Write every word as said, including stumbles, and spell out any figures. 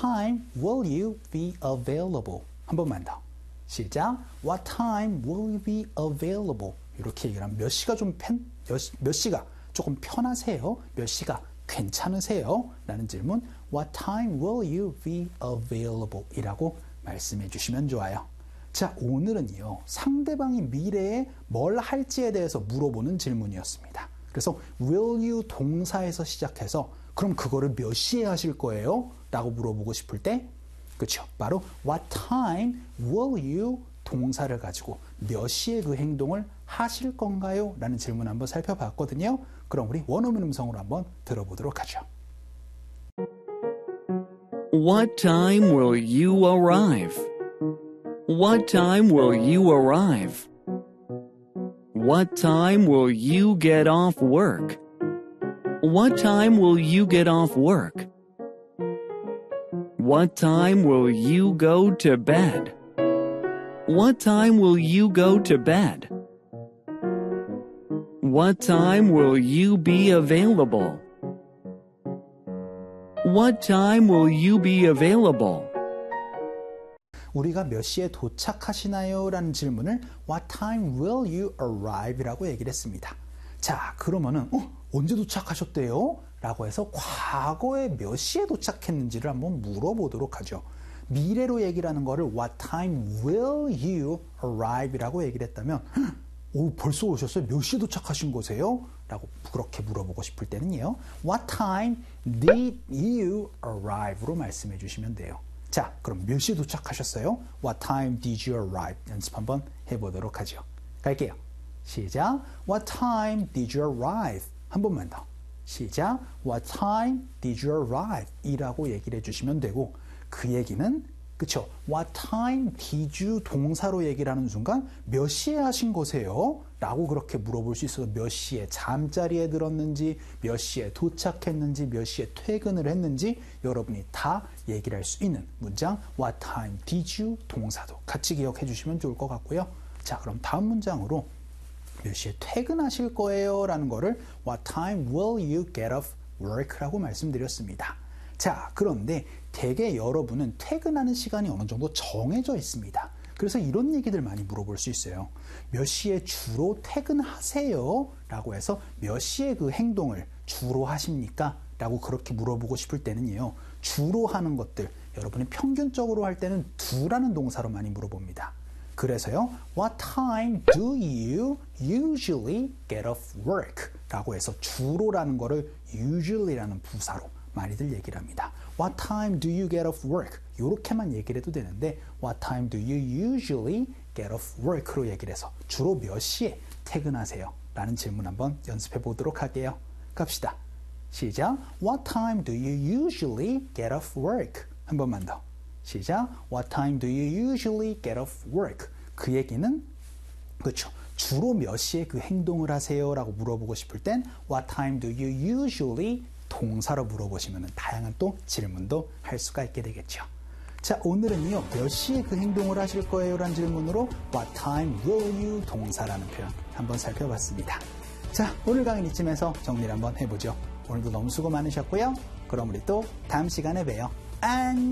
time will you be available? 한 번만 더. 시작. What time will you be available? 이렇게 얘기를 하면 몇 시가 좀 편, 몇, 몇 시가 조금 편하세요? 몇 시가 괜찮으세요? 라는 질문. What time will you be available? 이라고 말씀해 주시면 좋아요. 자, 오늘은요, 상대방이 미래에 뭘 할지에 대해서 물어보는 질문이었습니다. 그래서 will you 동사에서 시작해서 그럼 그거를 몇 시에 하실 거예요? 라고 물어보고 싶을 때, 그렇죠? 바로 what time will you 동사를 가지고 몇 시에 그 행동을 하실 건가요? 라는 질문 한번 살펴봤거든요. 그럼 우리 원어민 음성으로 한번 들어보도록 하죠. What time will you arrive? What time will you arrive? What time will you get off work? What time will you get off work? What time will you go to bed? What time will you go to bed? What time will you be available? What time will you be available? 우리가 몇 시에 도착하시나요? 라는 질문을 What time will you arrive? 라고 얘기를 했습니다. 자, 그러면은 어, 언제 도착하셨대요? 라고 해서 과거에 몇 시에 도착했는지를 한번 물어보도록 하죠. 미래로 얘기를 하는 거를 What time will you arrive? 라고 얘기를 했다면 오, 벌써 오셨어요? 몇 시에 도착하신 거세요? 라고 그렇게 물어보고 싶을 때는요. What time did you arrive?로 말씀해 주시면 돼요. 자, 그럼 몇 시에 도착하셨어요? What time did you arrive? 연습 한번 해보도록 하죠. 갈게요. 시작. What time did you arrive? 한 번만 더. 시작. What time did you arrive? 이라고 얘기를 해주시면 되고 그 얘기는 그쵸? What time did you 동사로 얘기를 하는 순간 몇 시에 하신 거세요? 라고 그렇게 물어볼 수 있어서 몇 시에 잠자리에 들었는지 몇 시에 도착했는지 몇 시에 퇴근을 했는지 여러분이 다 얘기를 할 수 있는 문장 What time did you 동사도 같이 기억해 주시면 좋을 것 같고요. 자, 그럼 다음 문장으로 몇 시에 퇴근하실 거예요? 라는 거를 What time will you get off work? 라고 말씀드렸습니다. 자, 그런데 대개 여러분은 퇴근하는 시간이 어느 정도 정해져 있습니다. 그래서 이런 얘기들 많이 물어볼 수 있어요. 몇 시에 주로 퇴근하세요? 라고 해서 몇 시에 그 행동을 주로 하십니까? 라고 그렇게 물어보고 싶을 때는요. 주로 하는 것들, 여러분이 평균적으로 할 때는 do라는 동사로 많이 물어봅니다. 그래서요. What time do you usually get off work? 라고 해서 주로라는 거를 usually라는 부사로 많이들 얘기를 합니다. What time do you get off work? 이렇게만 얘기를 해도 되는데 What time do you usually get off work로 얘기를 해서 주로 몇 시에 퇴근하세요? 라는 질문 한번 연습해 보도록 할게요. 갑시다. 시작. What time do you usually get off work? 한 번만 더. 시작. What time do you usually get off work? 그 얘기는 그렇죠. 주로 몇 시에 그 행동을 하세요? 라고 물어보고 싶을 땐 What time do you usually 동사로 물어보시면 다양한 또 질문도 할 수가 있게 되겠죠. 자, 오늘은요. 몇 시에 그 행동을 하실 거예요? 라는 질문으로 What time will you 동사라는 표현 한번 살펴봤습니다. 자, 오늘 강의는 이쯤에서 정리를 한번 해보죠. 오늘도 너무 수고 많으셨고요. 그럼 우리 또 다음 시간에 봬요. 안녕.